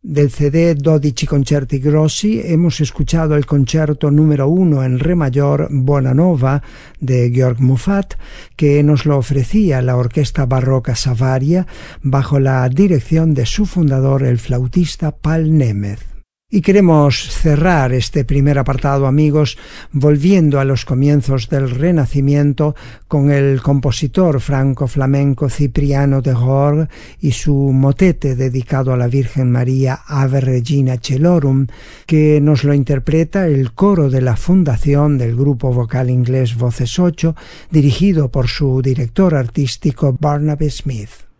Del CD 12 concerti grossi hemos escuchado el concierto número 1 en re mayor Bonanova de Georg Muffat, que nos lo ofrecía la Orquesta Barroca Savaria bajo la dirección de su fundador, el flautista Paul Nemeth. Y queremos cerrar este primer apartado, amigos, volviendo a los comienzos del Renacimiento con el compositor franco-flamenco Cipriano de Rore y su motete dedicado a la Virgen María Ave Regina Celorum, que nos lo interpreta el coro de la fundación del grupo vocal inglés Voces 8, dirigido por su director artístico Barnaby Smith.